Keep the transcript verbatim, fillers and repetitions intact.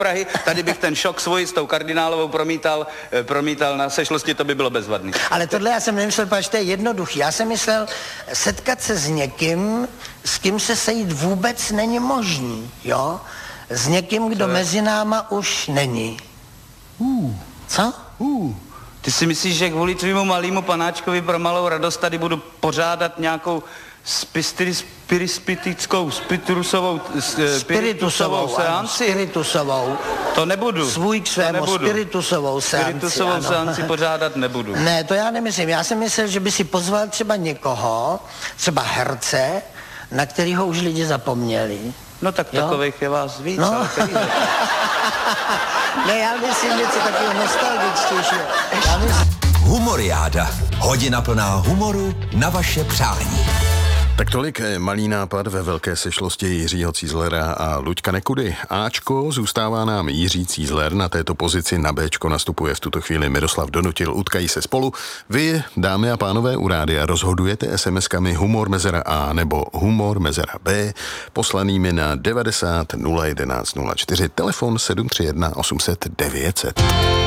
Prahy, tady bych ten šok svůj s tou kardinálovou promítal, promítal na sešlosti, to by bylo bezvadný. Ale tohle já jsem nemyslel, protože to je jednoduchý. Já jsem myslel setkat se s někým, s kým se sejít vůbec není možný, jo? S někým, kdo mezi náma už není. Uh. Co? Uh. Ty si myslíš, že kvůli tvýmu malýmu panáčkovi pro malou radost tady budu pořádat nějakou spirispitickou, spiritusovou, spiritusovou seanci? Spiritusovou. To nebudu. Svůj k svému, spiritusovou seanci. Spiritusovou seanci pořádat nebudu. Ne, to já nemyslím. Já jsem myslel, že by si pozval třeba někoho, třeba herce, na kterýho už lidi zapomněli. No tak jo? Takových je vás víc, no. Ale který je? Ne, já myslím něco takového nostalgičtějšího. Já myslím... Humoriáda. Hodina plná humoru na vaše přání. Tak tolik malý nápad ve velké sešlosti Jiřího Cízlera a Luďka Nekudy. Ačko, zůstává nám Jiří Cízler, na této pozici na Béčko nastupuje v tuto chvíli Miroslav Donutil, utkají se spolu. Vy, dámy a pánové u rádia, rozhodujete es em eskami humor mezera A nebo humor mezera B, poslanými na devadesát nula jedenáct nula čtyři, telefon sedm tři jedna osm set devět set.